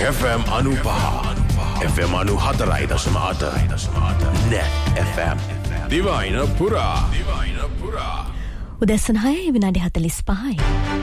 FM 95 FM 94.8 Net FM දිවයින පුරා උදැසන 6 විනාඩි 45යි